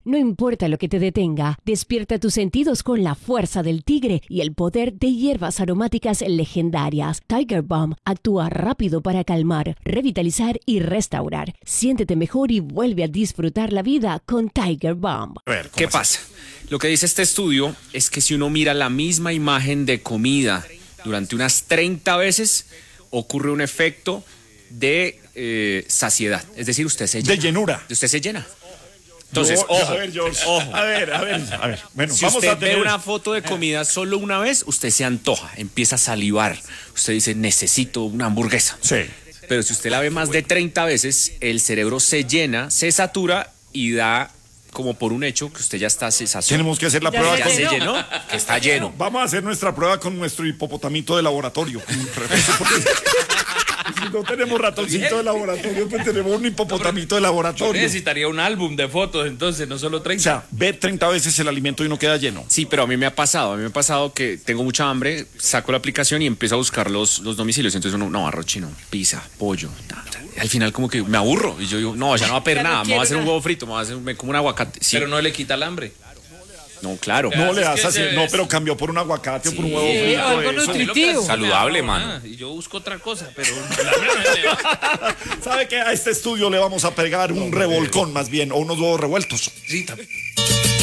No importa lo que te detenga, despierta tus sentidos con la fuerza del tigre y el poder de hierbas aromáticas legendarias. Tiger Balm actúa rápido para calmar, revitalizar y restaurar. Siéntete mejor y vuelve a disfrutar la vida con Tiger Balm. A ver, ¿Qué pasa? Lo que dice este estudio es que si uno mira la misma imagen de comida durante unas 30 veces, ocurre un efecto de saciedad. Es decir, usted se llena. De llenura. Usted se llena. Entonces, Yo- ojo, a ver, George. ojo. A ver. Bueno, Si vamos usted a tener ve una foto de comida solo una vez, usted se antoja, empieza a salivar. Usted dice, necesito una hamburguesa. Sí. Pero si usted la ve más de 30 veces, el cerebro se llena, se satura y da como por un hecho que usted ya está saciado. Tenemos que hacer la prueba Ya con... se llenó, que está lleno. Vamos a hacer nuestra prueba con nuestro hipopotamito de laboratorio. Si no tenemos ratoncito de laboratorio, pues tenemos un hipopotamito de laboratorio. Necesitaría un álbum de fotos, entonces, no solo O 30. sea, ve 30 veces el alimento y no queda lleno. Sí, pero a mí me ha pasado que tengo mucha hambre, saco la aplicación y empiezo a buscar los domicilios. Entonces uno, no, arroz chino, pizza, pollo. Al final como que me aburro y yo digo, no, ya no va a pedir nada, me voy a hacer un huevo frito, me como un aguacate. Sí, Pero no le quita el hambre. no, claro. No le es das que así, se- no, pero cambió por un aguacate o por un huevo Sí, frito. algo eso. nutritivo. Saludable, Ah, mano. y yo busco otra cosa, pero el hambre no me da. ¿Sabe que a este estudio le vamos a pegar un revolcón más bien, o unos huevos revueltos? Sí, también.